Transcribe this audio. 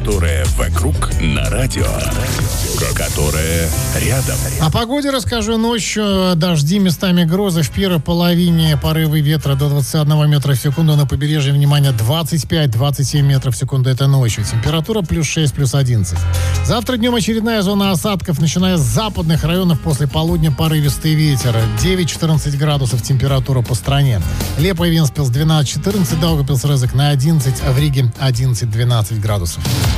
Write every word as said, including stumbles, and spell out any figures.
которая вокруг, на радио, которая рядом. О погоде расскажу. Ночью дожди, местами грозы. В первой половине порывы ветра до двадцать один метра в секунду. На побережье, внимание, двадцать пять - двадцать семь метров в секунду. Это ночью. Температура плюс шесть, плюс одиннадцать. Завтра днем очередная зона осадков. Начиная с западных районов, после полудня порывистый ветер. девять - четырнадцать градусов температура по стране. Лепа и Венспилс двенадцать - четырнадцать, Даугавпилс, Резек на одиннадцать, а в Риге одиннадцать - двенадцать градусов.